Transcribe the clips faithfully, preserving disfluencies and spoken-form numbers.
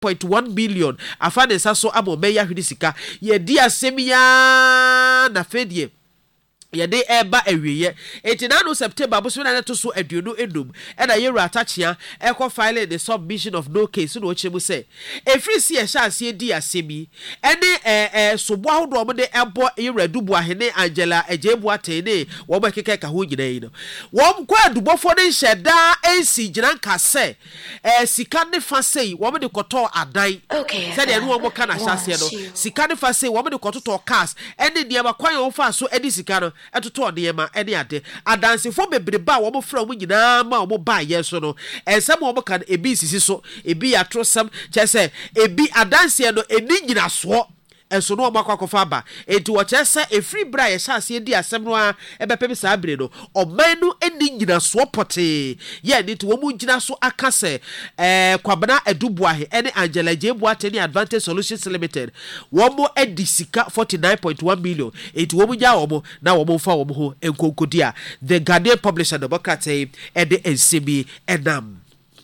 point one billion afa ne nsa so amo meya hwede sika ye di asem ya na fedie yede eba awiye eighty-nine September aboso na to so aduonu enum e na yeru atachia e ko file the submission of no case no chemu say efri si e sha ase di asemi ene eh eh sobo ahodo mo de ebo yeru adubu ahene Angela ejebu atene wo ba keke ka ho nyina yi no wo kwa adubofo ne hyeda ensi gina nka se eh sika ne fa sei wo de koto adan okay se de no wo ka na sha ase no sika ne fa sei wo de koto cars ene de ba kwan wo fa so edi sika no etoto odeyema ene ade adansefo bebreba wo mo fra mo nyina ma wo ba yeso no ensem wo mo kan ebi sisi so ebi atrosam chese ebi adanse no eni nyina so enso no makwa kofa ba enti wo chese efri bra ye hyase di asem no a ebepem sa abre no omanu eni nyina so pote ye ni to wo mu nyina so aka se eh kwabana edubuahe ene Angela Jebu ateni Advantage Solutions Limited wo mo edi sika forty-nine point one million enti wo mu nya wo mo na wo mo fa wo mo ho enkonkodia the Guardian publisher the bokate ede ensemi enam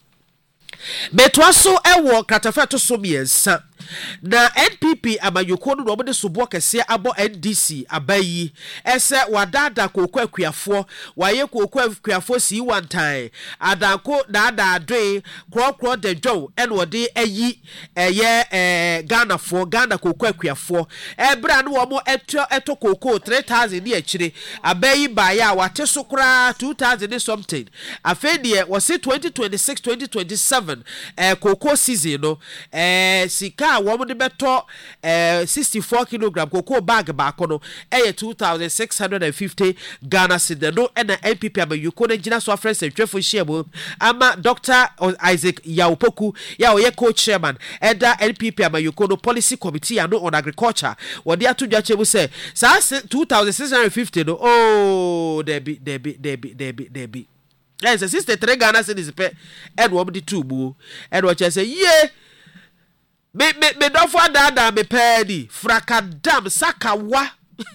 metwaso ewo kratafa to so miensa na N P P amayoko no no de sobo kese abo N D C abayi ese wadada kokwa akuafo waye kokwa akuafo si one time adanko dada adwe krokro de dwo ene wode ayi eye eh Ghana fo Ghana kokwa akuafo ebra no wo mo eto eto koko three thousand ni akire abayi ba ya wate so kra two thousand and something afedie wose twenty twenty-six twenty twenty-seven eh koko season no eh sika wo mo de beto eh sixty-four kilogram koko bag ba kono eh two thousand six hundred fifty Ghana cedi no na N P P amayuko na gina so afrese twefo shiemo ama Doctor Isaac Yaopoku ya oye co-chairman eda N P P amayuko no policy committee ano on agriculture wodi atudwa chemu se sa two thousand six hundred fifty no oh debi debi debi debi debi yes sixty-three Ghana cedis pe edwo di two bu edwo che say ye me me me dofo dada me pedi frakadam sakawa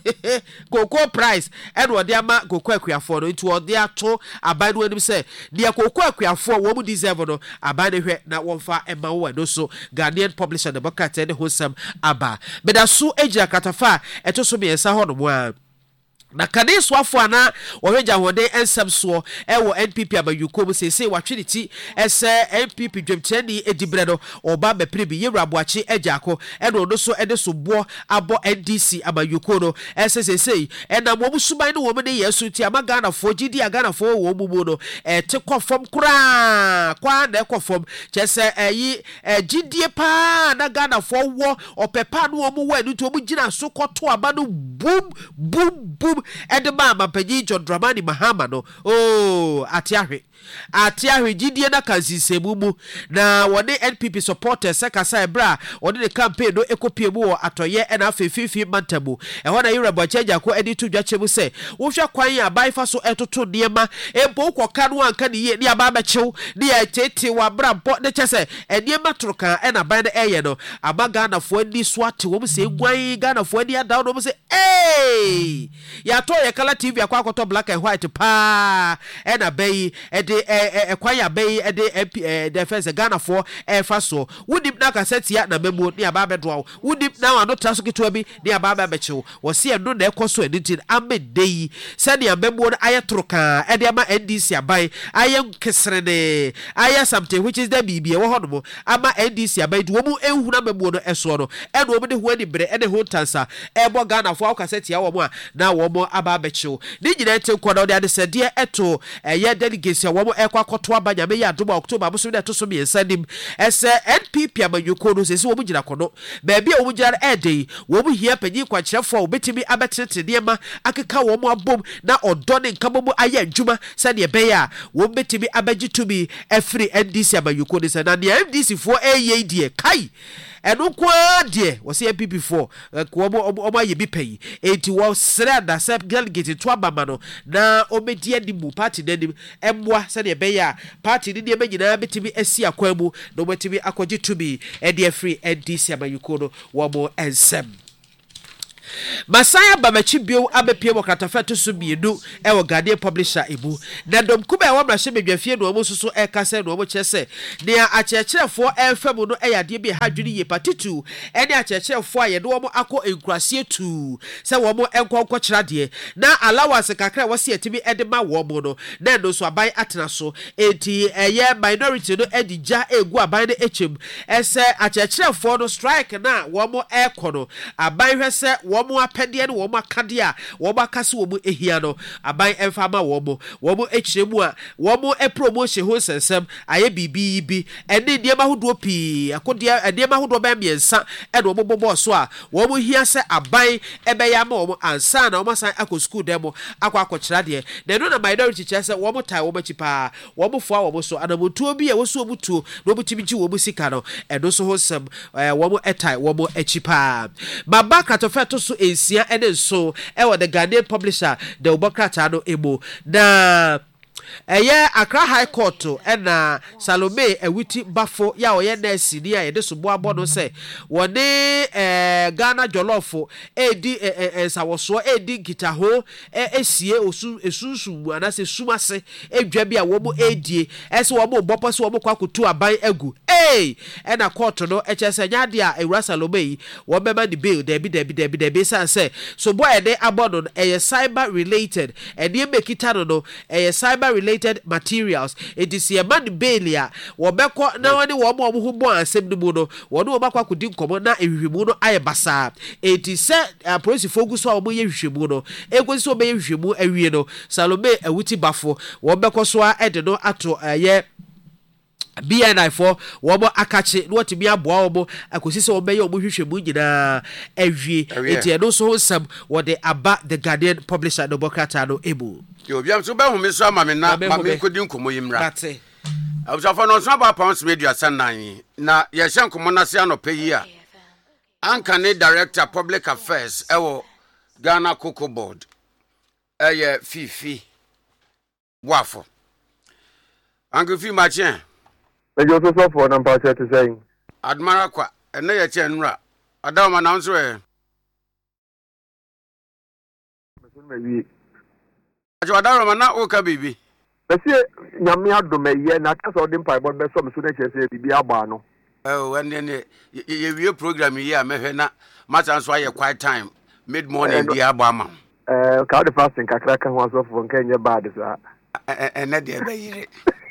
koko price edwo de ama koko akuafo no nti ode ato aban no anim se de koko akuafo wo mu deserve no aban ne hwe na wonfa ema wo no so Ghanaian publisher the bokate ne hosam aba me da so egira katafa eto so me ensa ho no mo a na kane swafo ana wohweja hode ensem so ewo N P P abayukom sese watweniti ese N P P dwemtani edibre no oba beprebi yewraboache ejako eno no so ede so bo abo N D C abayuko no ese sese ena mo musuban no wo me ne yesu ti amagana fo gidi agana fo wo mumu no e te kofom kura kwa na ekofom chese eyi gidie pa na gana fo wo opepa no wo mu wa nu to mu gina so koto aba no boom boom boom edema mapanyi John Dramani Mahama no oh atiahwe atiahwe gidie na kansisemu mu na wone N P P supporters sekasa ebra wone the campaign no ekopie mu wo atoye na afefifi mantamu e hona yirabo changer ko edi to dwachemu se wo hwa kwan ya baifa so etoto niema empo ukoka no anka ne ye ni aba bechew ni ya tete wa bra bo ne chese eniema troka e na ban na eye no abaga na fo ani swate wo se gwan Ghana fo ani ada no se eh ya to ye kala T V akwa akoto black and white pa e na bayi e de e kwan ya bayi e de defense Ghana fo e fa so wudip na kaseti ya na memu ni aba bedro wudip na ano traso keto bi ni aba ba bechew wo se eno na ekoso editin amedei se ni memu no ayetroka e de ama N D C abai aye kesrene aye something which is the bibie wo hono ama N D C abai wo mu ehunu na memu no eso no e no de ho ani bre e de ho tansa e bo Ghana fo akaseti ya wo mu a na wo mo aba bechew ni nyina ente kodo de adesede eto eye delegation wo mo ekwa koto abanya me ya adoma October bo so de to so me ensanim ese N P P amayuko no sese wo mu gina kono ba bia wo mu gina ede wo mu hia panyi kwa kirefo obetimi abetete niema akeka wo mu abom na odo ne nkamomu aye adwuma se de be ya wo betimi abagitubi every N D C amayuko ne se na ne N D C fo eye die kai eno kwa de wo se N P P four ko omo aye bi pai enti wo sre da se delegate to abama no na omedi adimu party nanim emwa se de be ya party ni de nyina betimi asi akwamu no betimi akoje to be e de free N D C amayuko no wo mo ensem Masaya Bamachi Bio Abepia Wakatafeto Subidu, Ewa Guardian Publisher Ibu. Nadom Kuba Wamrashi Mediafia no Mosuso Ekase no Mochese. Near a church for El Femono Ea D B Hadri Yepatitu, any a church for Yadomo Ako in Gracia too. Say Womo Enko Quachradie. Now allow us a Kakra was here to be Edema Womono. Then those who are by Atnaso, eighty a year minority no Edija Egua by the H M. And say a church for no strike na Womo Ekono. A by her say Womo Apedian, Woma Kadia, Woma Kasu Ehiano, a by Enfama Womo, Womo H M, Womo a promotion who says some, I B B B, and then Yama who do P, a Kodia, and Yama who do Bambi and San, and Womo Boswa, Womo here say a by Ebayamo and San, almost I could school demo, Aqua Cochradie. They know the minority chess at Womo Tai, Womo Chipa, Womo Four, Womo so, and a Mutu be a Wosu Mutu, Womo Timichi, Womo Sicano, and also wholesome, Womo Etai, Womo Echipa. Babaka to Feto so Asia, and then so, Ewa the Ghanaian publisher, the Obakratano Emo. Na Eye Accra High Court to na Salome Ewiti Bafo ya oye nurse ni ya de sobo abono se woni eh Ghana Jolofo edi eh sawoso edi gitaho esie osu esunsu anase sumase edwa bia wo mo edie ese wo mo bopo se wo mo kwakotu aban agu eh e na court no echese nyade a Ewura Salome yi wo bema di bail debi debi debi debi san se so boy de abono eye cyber related e de mekita no no eye cyber related materials. It is a man belia wobeko na woni wo mo ho bo asem ni mu no woni wo bakwa kodi nkomo na ehwehwemu no aye basa. It is a police focus wo mo ye hwehwemu no egosi so be hwehwemu awie no Salome Ewuti Bafo wobeko so a ede no ato aye B N I for wobo akache no timi aboa wobo akosi se wobe ye omo hwehwemu nyina awie enti no so sam wo de aba the Guardian publisher no Bokrata no ebu yo biam so be hu me so ama me na ma me kodi nkomo yimra ate abusafo no so aba pounds media sanan na ye hye nkomo na se anope yi a anka ne director public affairs ewo Ghana Cocoa Board eye fifi wafo anka fi ma chen Me jo so for na pa che to say Admara kwa ene ye che nura adama na nso e me wi ajo adama na o ka bibi be se nyame adom ye na ka so de mpa bo be so me so na che se bibi agba no eh wenne ne ye wie program yi a mehwe na mata nso aye quiet time mid morning bi agba ma eh ka de fasting kakra ka ho so for nka nye bad sa ene de be yire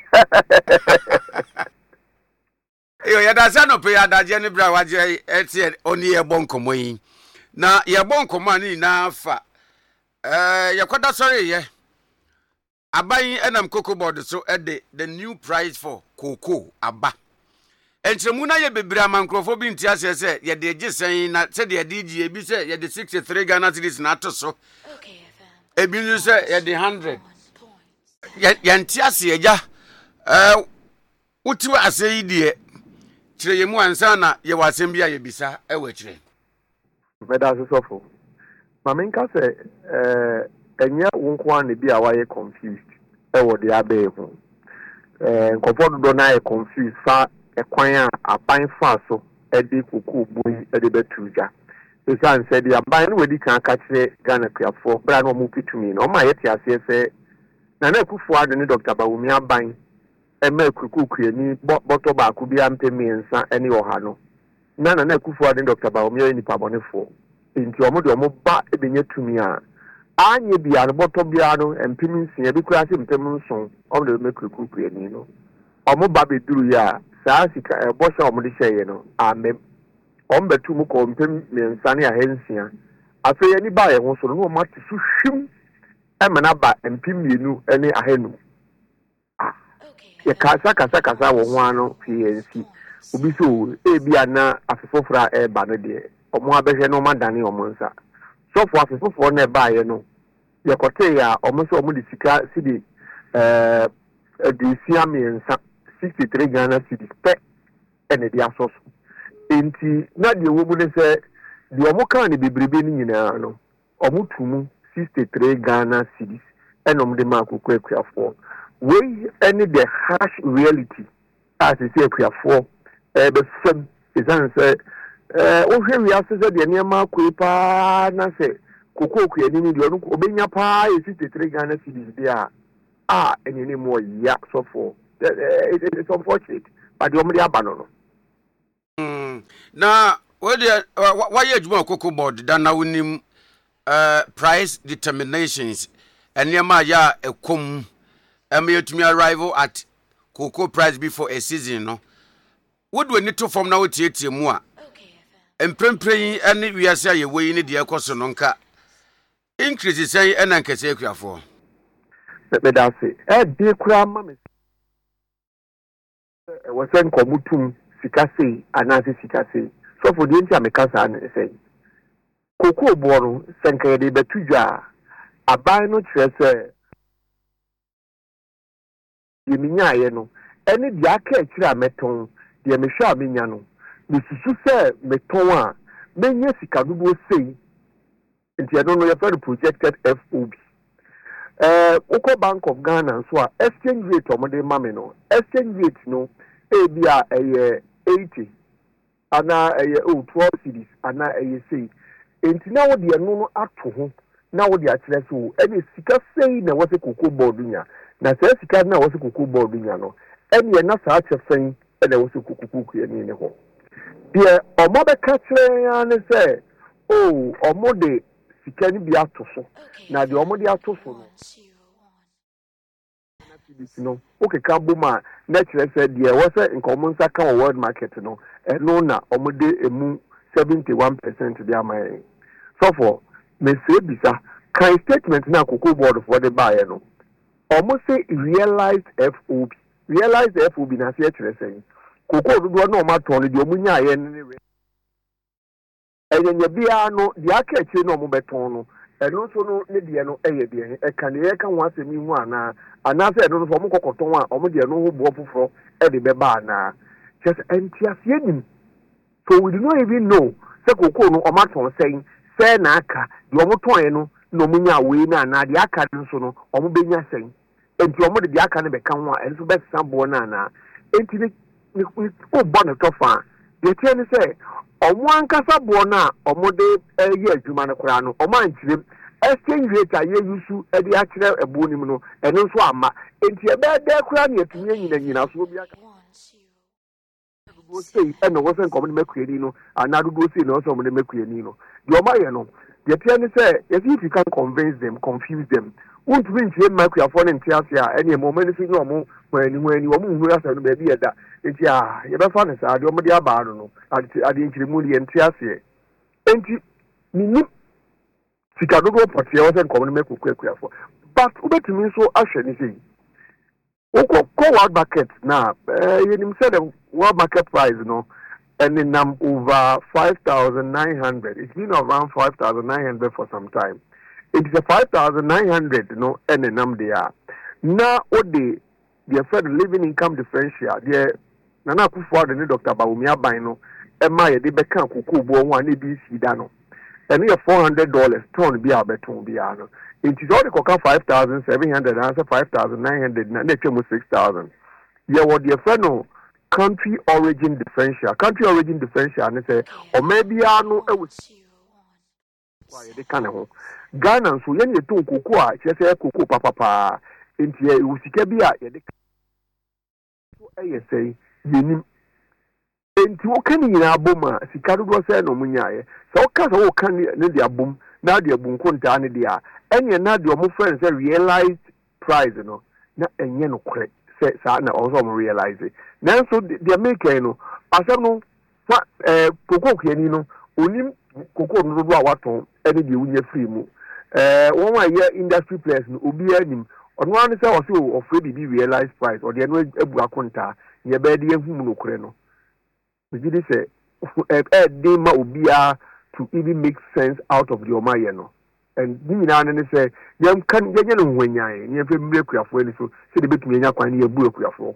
Yo ya da sa no pe ya da je ne bra wa je etie oni ye bonkomo yi na ye bonkomo ani na fa eh ye kwada sorry ye aban enam Cocoa Board so ede the new price for cocoa aba entremu na ye bebira mankrofo bi ntia se se ye de gisen na se de de gi ebi se ye de sixty-three Ghana cedis na to so okay fam ebi nu se ye de one hundred ye ntia se eja eh uti asɛyi die kire yemu ansa na ye wasɛm bia ye bisa e wa kire beda sofo ma menka sɛ eh enya wonko an bi a wa ye confused e wo de abe ho eh nkofo do na ye confused fa ekwan a apan fa so e de koku boyi e de betuja so san sɛ de aban no wedi kan ka kire Ghana kuafo bra no mu pitumi no ma ye ti ase sɛ na na kufu ado ne Doctor Bawumi aban eme kuku ni boto ba ku bia mpemi nsa ene oha no na na na kufu ade Doctor Bawumi ni pabonefo nti omo de omo ba ebenye tumi a anye bia no boto bia no mpemi nsia bi kura se mpemi nson omo de me kuku ni no omo ba be duru ya saa sika e bo sha omo de hyeye no amem omo betu mu ko mpemi nsa ne ahensia afa ye ni ba ye ho so no omo ati su hwim e mena ba mpemi nu ene ahenu ye kasa kasa kasa wo ho ano P N C obi so e bia na afefofra e ba no de omo abehwe no madane omo nsa so for afefofo na e ba ye no ye kote ya omo so omo de sika sidi eh de sia me nsa sixty-three Ghana cedis pe ene de asoso enti na de wo mu ne se de omo kan ne bebrebe ni nyina no omo tumu sixty-three Ghana cedis enom de ma kokwa akuafo we any the harsh reality as you say akuafo eh be fam is an say eh ohwe wiase sɛ de nneɛma akoi paa na sɛ kokoo kuyani ni de ɔno obenya paa yɛ sixty-three Ghana cedis de a ah enini mo ya so for it's unfortunate but the omri aba no no mm na we de why adwuma kokoo board da na wonim uh price determinations enema ya ekom am yetumi arrival at cocoa price before a season no would we need to form now tietie mu a emprempren ene wiase aye we ni de ekoso no nka increase say ena nkese akuafo me da se e de kura ma me e wo sen komutum sika sei anase sika sei so for the enti amekasa na say cocoa board senka de betudwa aban no kire se yeminya ye no ene de aka akire ameton de mehwa amenya no mesusu se meton a menye sika dodo sei nti I don't know your projected F O B eh Oko Bank of Ghana so a exchange rate omode mame no exchange rate no e bia eh eighty ana eh oh twelve cedis ana eh sei enti na wo de no no ato ho na wo de akire so ene sika sei na wo se cocoa board nya na se sika na wo se cocoa board nya no ene na sa achefen ene wo se cocoa kuyani ne ho de omo be ka kire ya ne se oh omo de sika ni bi ato so na de omo de ato so no no okay ka boma na kire se de wo se nkomo nsa ka world market no e no na omo de emu seventy-one percent de amai so for me say bisa kind statement na cocoa board for the buyer no omo say realized F O B realized F O B na say kire se cocoa do no ma ton de omo nya ye ne enye bia no de aka eche no mo beton no eno so no ne de no eye de e kan ye kan wa asemi hu ana ana se eno no so mo kokoton a omo de no ho bo foforo e de be ba na just entiasie nim so we do not even know se cocoa no o ma ton sen se na aka de omo ton ye no no mo nya we na na de aka nso no omo benya sen enti omo de aka ne be kan ho a enso be sambo na na enti ni o bo ne tofa de tie ni se omo ankasa bo na omo de ye adwuma ne kora no omo ankyire exchange rate aye yusu e de akire ebo nim no eno so ama enti e be de kora ne atumye nyina nyina so bi aka go say e no go say nkomo ne mekuani no ana do go say no so omo ne mekuani no de omo ye no de tie ni say if you can convince them confuse them won't be nkyire mekuafo ne ntiase a ene mo mani fi no omo wani wani omo hu asa no be bi eda enti ah ye be fa ne sa de omo de aba no no ade ade nkyire mu ye ntiase enti ni sika dodo pɔtɛ wɔ sɛ nkɔmɔ no mɛkɔ kuakuafo but wobɛtumi nso ahwɛ ne sei wokɔ kɔ world market na yɛnim sɛ the world market price no ɛne nam over five thousand nine hundred. It's been around five thousand nine hundred for some time. It is a five thousand nine hundred no ɛne nam there na ode the fed living income differential the Nana Akufo-Addo ne Doctor Bawumia Aban no ɛma yɛde bɛka kokoo bo ho a ne bi si da no and we four hundred dollars ton be a beton be ano. It is all the coca five thousand seven hundred answer five thousand nine hundred na na six thousand. Yeah, what the friend country origin differential. Country origin differential and say or maybe ano e was why they can ho. Ghana so yen ye ton cocoa a say cocoa papa pa enti e usike bia ye de so e say yenim enti wo kan nyina aboma sika dodo se no munyae so ka so wo kan ne dia bom na dia bunko nta ne dia enye na dia mo friend say realized price no na enye no kore se sa na also mo realize na so dia make no asem no fa eh kokoko kiani no onim kokoko no dodo a waton ene dia unya free mu eh won wa ye industry players no obi anim ono an say o so of free be realized price or dia no ebu akonta ye be dia hu mu no kore no we did say eh dey ma obia to even make sense out of the omaye no and ni na ne say yam kan yenye no hwanyae ni fe mbre kuafo ni so se de betumi nya kwan ni ebu kuafo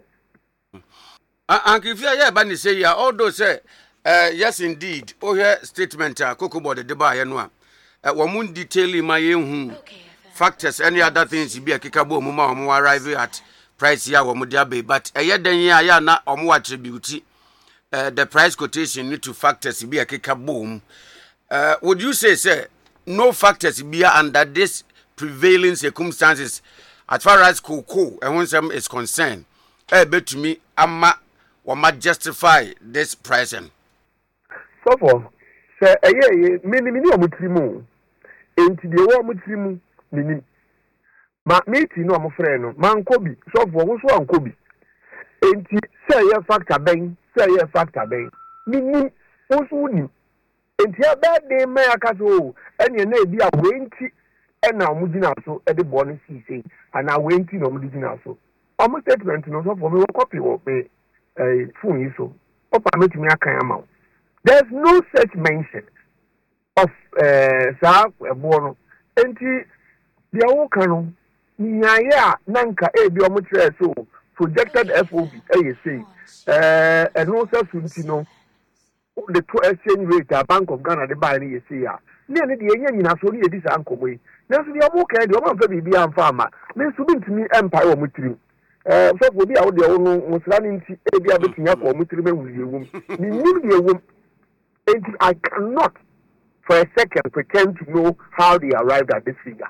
ankifia ye ba ni say ya although say uh, yes indeed o hear statement a cocoa board de ba ye no a wo mun detail ma ye hu factors any other things bi akeka bo mu ma wo arrive at price ya wo mu dia be but eye den ya ya na o mu attribute uh, the price quotation need to factors be a kick boom. Uh, would you say, sir, no factors be under this prevailing circumstances as far as cocoa and when some is concerned? I bet to me, I'm not justify this pricing. So for, sir, a year, many, many of Mutrimu, into the war Mutrimu, mini. Ma meeti no mo frɛ no man kobi so for wo so an kobi enti say ye factor ben say ye factor ben nini wo so ni enti abade me aka so ene na ebi a wenti ena mo gina so e de bɔ no sisi ana wenti no mo gina so omo statement no so for me wo copy wo pe eh phone yi so opa metumi akan ama there's no such mention of eh sa ebo no enti dia wo kan no nyaya nanka e bi omo kire so projected F O B eh say eh eno so sunti no the two exchange rate a Bank of Ghana the buy ni say ya ne ne de enya nyina so ne yedi sa ankomo yi na so de omo kan de omo fa bibi amfa ama me so bi ntimi empire omo tirim eh so go bi a wo de wo no musra ni nti e bi abetinya ko omo tirim awuri ewum ni nim de ewum and I cannot for a second pretend to know how they arrived at this figure.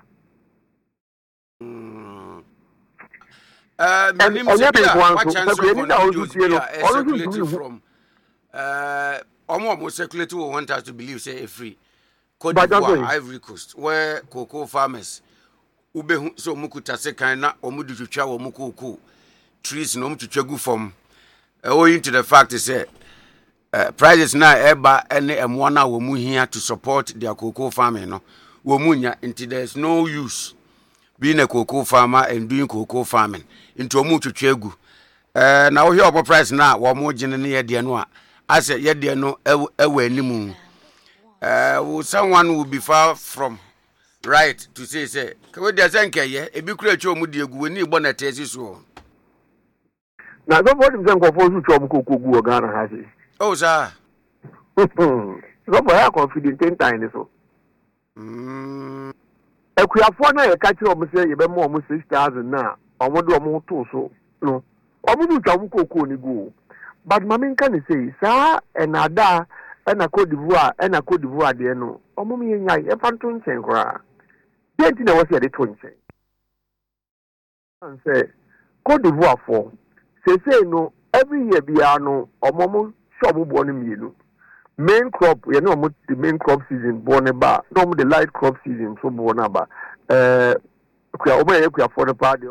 Mm. Uh, and on what chance of from uh, almost circulated will want us to believe say free Cote d'Ivoire, Ivory Coast, where cocoa farmers ube so mukuta sekan na omudu chucha wo mukuku trees no mutu chegu from owing to the fact is say uh, prices na eba ene emwa na wo mu hia to support their cocoa farming no wo munya until there's no use being a cocoa farmer and doing cocoa farming into omu twetwegu eh na wo hia obo price na wo mu gine ne ye de no a ase ye de no ewa animu eh someone will be far from right to say say we dey say nke ye e bi kura twa omu de egu we ni igbo na tesi so na go for them go for twa omu cocoa gu Ghana ha say oh sir so boy are confident ten time so mm ekuafo na ye ka kire omu say ye be mo omu six thousand na omu do omu to so no omu du twa omu cocoa ni gu but mama can say sa enada ena Cote d'Ivoire ena Cote d'Ivoire de no omu mi nya e fanto nchen kra denti na wo say de to nchen and say Cote d'Ivoire for say say no every year bia no omu shop bo no mienu main crop you know the main crop season born ba no the light crop season so born ba eh kwa omo ye kwa for the party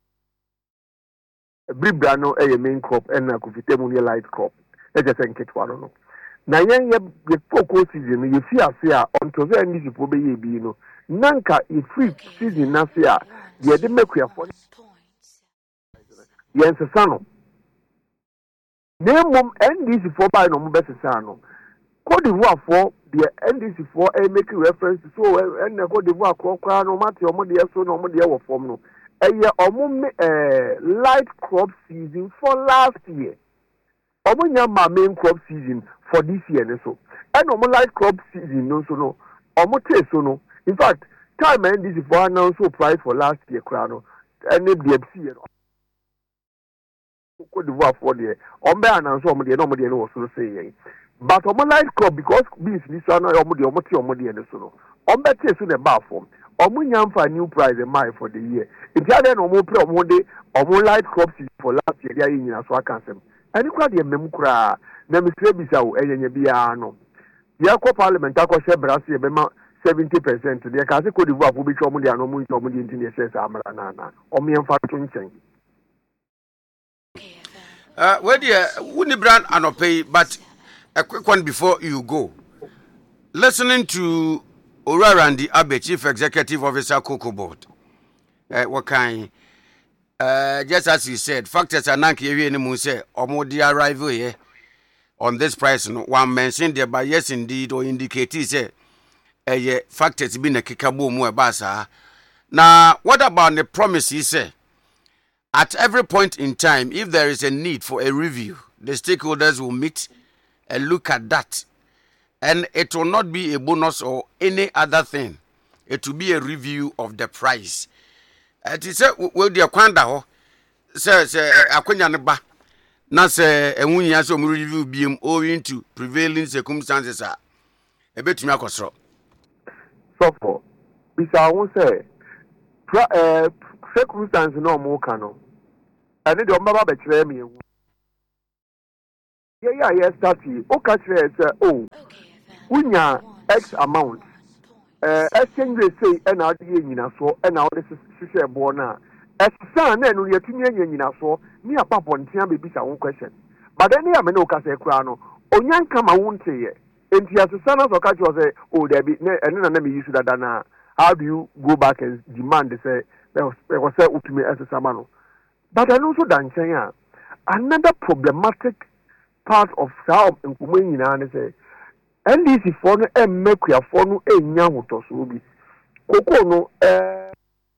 bribra no e main crop and na kufitemu ne light crop e je sen ketwa no na yen ye ye focus season ye fi ase a onto so ndi sipo be ye bi no nanka e free season na se a ye de mekwa for yen se sano nemum N D C for by no mo be se sano Cote d'Ivoire for the N D C for a make reference to so and Cote d'Ivoire crop no matter omo de so no omo de wo form no eh omo eh light crop season for last year omo nya ma main crop season for this year so and omo light crop season no so no omo te so no in fact time N D C for announce so price for last year kra no and the B F C Cote d'Ivoire for the omo announce omo de no omo de no so say but omo light crop because beans this one omo de omo te omo de no so no omo te so the bar form omo nyamfa new price e mai for the year if you then omo pre omo de omo light crop season for last year dia yin so aka nsem ani kwa de mem kura na misre bisa wo enyenye bia no dia ko parliament akọ brasi e be ma seventy percent de ka se Cote d'Ivoire fo bi twa omo de ano omo omo de ntini e se amara na na omo yemfa to nchen uh where the woni brand anopay but a quick one before you go. Listening to Orarandi Abe, Chief Executive Officer, Cocoa Board. Uh, what kind? Uh, just as he said, factors are not here anymore. Say, or more the arrival here on this price. No one mentioned there, but yes, indeed, or indicate he said, uh, yeah, factors been a kickable more basa. Now, what about the promise he said? At every point in time, if there is a need for a review, the stakeholders will meet and look at that, and it will not be a bonus or any other thing. It will be a review of the price. It is a well, dear Kwanda, says Akwanya Neba. na se enwu nya so mu review biem owing to prevailing circumstances a ebetumi akosoro so for bisa won say eh circumstances no mo ka no ene de o baba be kire me ewu ye ya ye start o ka kire say oh wunya x amount eh exchange rate say e na ade nyina so e na o de hwehwe bo na esisa na enu yetumi anya nyina so ni apapọ ntia be bisa won question but then ya me no ka say kura no onyan kama wonte ye enti asisa na so ka cho say oh there be ene na na me use that na how do you go back and demand say there was say utumi asisa ma no but then also dan chen ya another problematic part of how nkumo nyina na say N D C for no emmekua for no enya hotoso bi koko no eh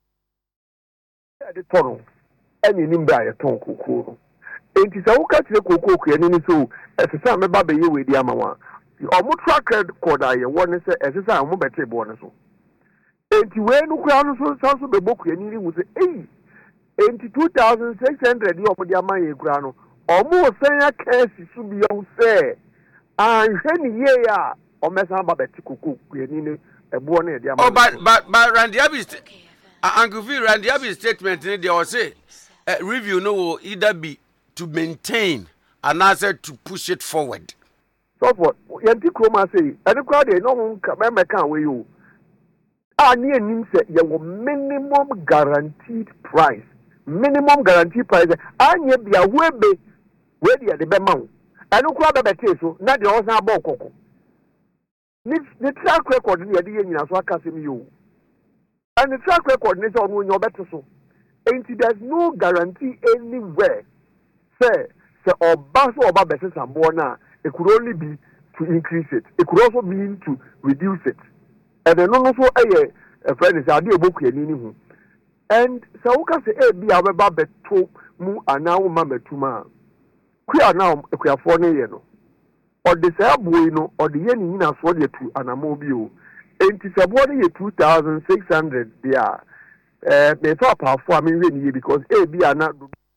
de tono eni nimba ye ton koko no enti sa wo ka tire koko kua ni so esesa me ba be ye we di amawa omo track record aye won se esesa omo bete bo no so enti we no kua no so so so be bokua ni ni hu se eh enti two thousand six hundred yo omo di amaye kura no omo senya case su bi yo se and when ye ya o mesa ba beti kuku ni ni ebo na e oh but but but Randy Abi Uncle V Randy Abi statement ni dey say uh, review no will either be to maintain and answer to push it forward so what yanti kroma say any crowd dey no nka me meka we you ah ni enim say ye wo minimum guaranteed price minimum guaranteed price anye bia webe we dey dey be ma anu kwa bebe so na de o san abo kokko ni ni track record ni yede nyina so akasem yo and the track record ni so onu nyo beto so and there's no guarantee anywhere say say oba so oba bese sambo na it could only be to increase it it could also mean to reduce it and then no so eh a friend is ade oboku ani ni hu and so we can say eh bi abeba beto mu ana wo ma metuma Kuya now ekuafo ne ye no or the saboy no or the yen nyina so de tu anamo bi o enti sabo ne ye two thousand six hundred dia eh me fa pa fo am we ni because e bi ana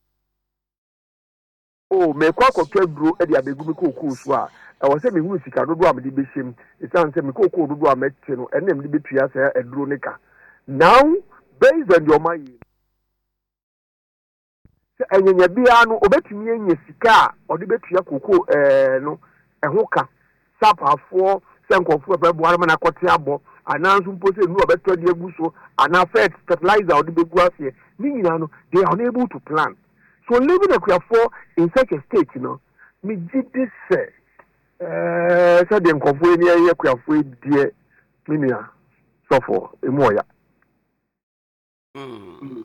oh me kwa ko twabro e de abegu mi kokoo so a e wo se me hu sika dodo am de behiem e san se me kokoo dodo am ete no enem de betua se eduro ne ka now based on your mind enyenya bia no obetumi enye sika o de betua koko eh no ehoka sapafo senkofo bebo arama na kote abo ananso mpose nu obeto de eguso ana fet fertilizer o de begu ase ni nyina no they are unable to plan so living a in such a state you know me did this say eh so dem kofo ni ye kwafo die minia so for emoya mm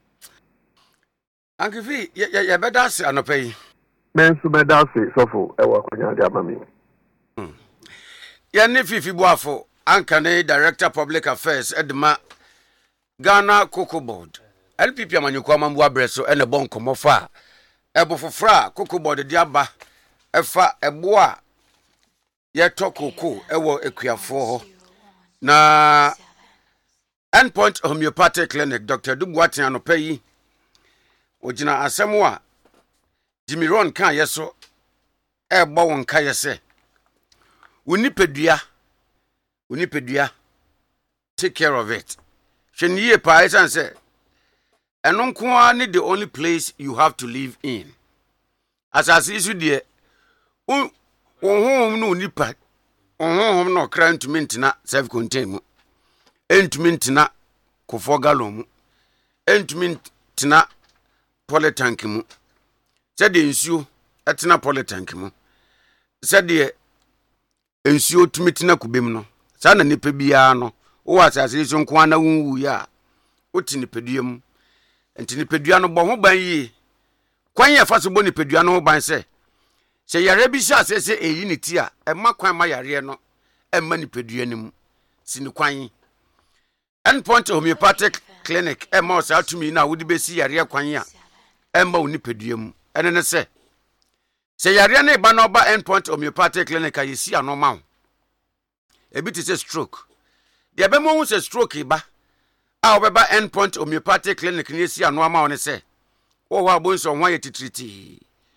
Uncle V, ya ya better say anopai. Men so better say so for e wa kwanya de amami. Hmm. Ya ne Fifi Boafo, Anka ne Director Public Affairs Edma Ghana Cocoa Board. L P P amanyuko amambu abreso e ne bon komofa. Ebo fofra Cocoa Board de aba efa ebo a ye to cocoa ewo ekuafo ho. Na Endpoint Homeopathic Clinic Doctor Dubuati anopai Ojina asemwa Jimmy Ron kan yeso e gbo won ka yese unipedua unipedua take care of it hweniye pa isan say eno nko ani the only place you have to live in asase isu de un honhom no unipa honhom no kra ntumi ntina self contain mu entumi ntina kofo galon mu entumi ntina polytank mu sede nsuo etena polytank mu sede nsuo tumitina kubem no sa na nipa bia no wo asase so nko ana wunwu ya oti nipadua mu enti nipadua no bo ho ban yi kwan ya fa so bo nipadua no ho ban se se yare bi sha se se eyi ni ti a e ma kwan ma yare no e ma nipadua ni mu sini kwan Endpoint Homeopathic Clinic e ma o sa tumi na wo di besi yare kwan ya emma oni peduam ene ne se se yare na ba no ba Endpoint Homeopathic Clinic ayesi anoma ho e bi ti se stroke de be mo hu se stroke ba a obeba Endpoint Homeopathic Clinic ni esi anoma ho ne se wo ho abonso ho ye titriti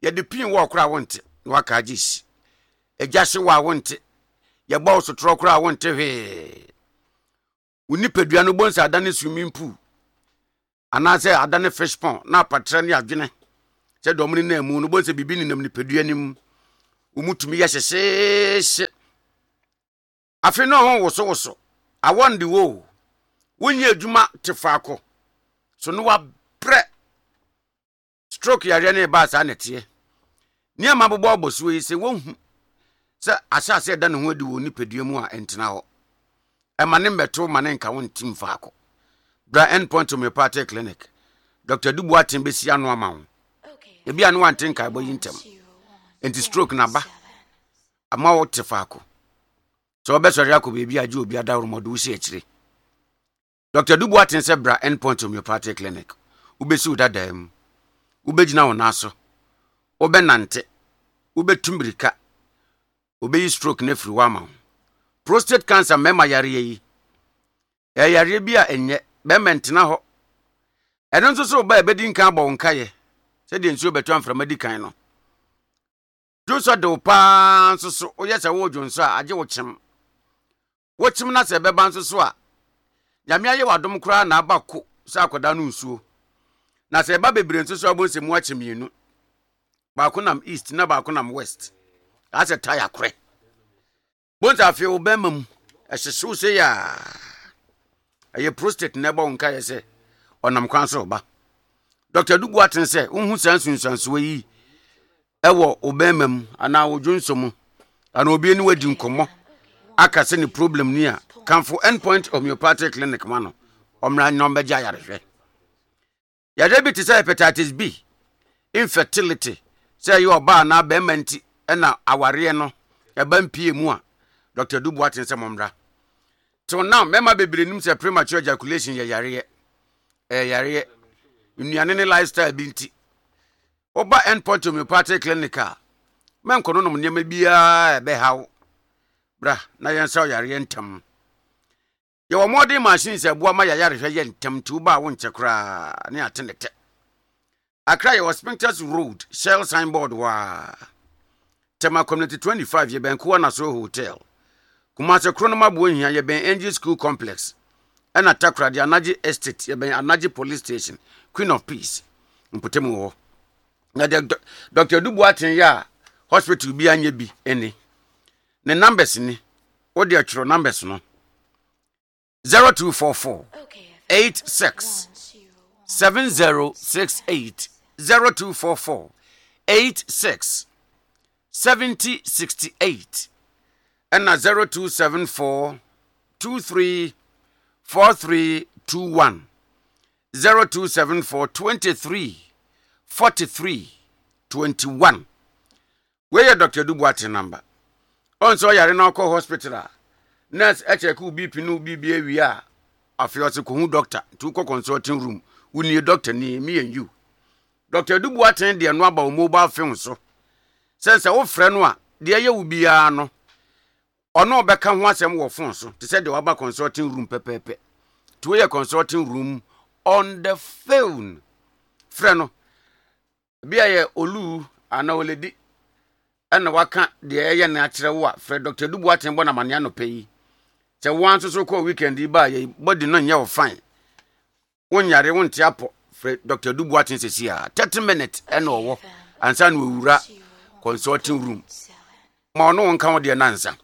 ye de pin wo kra wonte no aka agisi egyase wa wonte ye ba osotro kra wonte hwe woni padua no bonsa adane swimming pool anase adane fish pond na patre ne adwene se domni na mu no bonsa bibi ni nam ni padua nim umutumi ye hyehye afi no ho woso woso awonde wo wonye adwuma tefaako so no wa bre stroke yare ne ba sa nete ni ama bobo oboso yi se wonhu se asase da ne ho adi wo ni padua mu a entena ho emane mbeto mane nka won tim faako bra endpoint homeopathic clinic Doctor Dubuatin besi anu ama ho ebi anu wanten ka boyi ntem enti stroke na ba ama wo tefaako so obesori akọ bebi aje obi adawro modu si ekire Doctor Dubuatin se bra endpoint homeopathic clinic ubesi udadam ubegina wo naso obenante ubetumbirika obeyi stroke na firi wa ma prostate cancer mema yare yi e yare bi a enye be mentena ho eno nso so ba ebedi nkan abo nkaye se de nsuo beto amfra medikan no joso de pa nso so oyese wo dwonso a age wo kyem wo kyem na se beba nso so a nyame aye wadom kura na abako sa akoda no nsuo na se ba bebre nso so abonse mu akyem yenu ba ko nam east na ba ko nam west ase tire kre bonta afi obemam ehyesu se ya aye prostate na ba wonka ye se onam kwan so ba Doctor Dubuatin se unhu sansunsanso yi ewo obemam ana wodwunsomu ana obi ni wadi nkomo aka se ni problem ni a kanfo endpoint homeopathic clinic mano omra nyombe ja yarehwe ya debit se hepatitis B infertility se yo ba na be manti na aware no e ba mpie mu a Doctor Dubuatin se momra till now mema bebre nim se premature ejaculation ye yare eh yare nnuane ne lifestyle binti oba endpoint homeopathic clinic a men kono no nyema bia e be hawo bra na yensa yare ntam ye wo modern machine se boa ma yare hwe ye ntam tu ba wo nche kra ne atenete Accra ye Spintex Road Shell signboard wa Tema Community twenty-five ye ben ko na so hotel Kumase Kronoma bo hia ye ben Angel School Complex ena Takra de Anaji Estate ye ben Anaji Police Station Queen of Peace mpotemu ho na Doctor Dubuatin ya hospital bi anya bi eni ne numbers ni wo de atwro numbers no zero two four four eight six seven zero six eight zero two four four eight six seven zero six eight and zero two seven four two three four three two one zero two seven four twenty-three forty-three twenty-one. Where your Doctor Dubuatin number? On so yare na call hospital. Nurse eche ku B P no B B A wi a afiose ko hu doctor to ko consulting room. Uni doctor ni me and you. Doctor Dubuatin de no aba mobile phone so. Sense wo frɛ no a de ye wo bia no. Ono obeka ho asɛm wo phone so. Te say de waba consulting room pepepe. To your consulting room on the phone. Frɛ no bia ye olu ana oledi ana waka de ye na akyerɛ wo a frɛ Doctor Dubuatin bona mane anopa yi. Te wan so so ko weekend yi ba ye body no nya wo fine. Wonyare wonte apo frɛ Doctor Dubuatin sesia thirty minutes ena owo ansa na owura consulting room ma ono wonka wo de nansa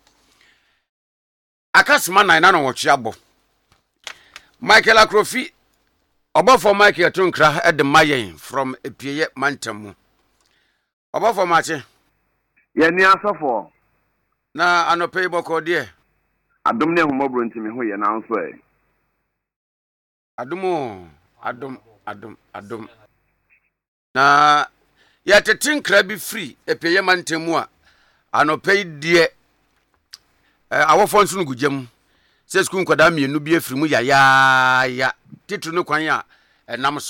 akasma nine na no wotwe abo Michael Akrofi obofo Michael Tonkra ede mayen from Epieye Mantamu obofo mache ye ni asofo na anope boko de adom ne humobro ntimi ho ye na nso e adumo adum adum adum na ya tetin kra bi free Epieye Mantamu a anope die eh awofo nso ngugem se skun kwada mienu bi afiri mu ya ya ya titu no kwan a enam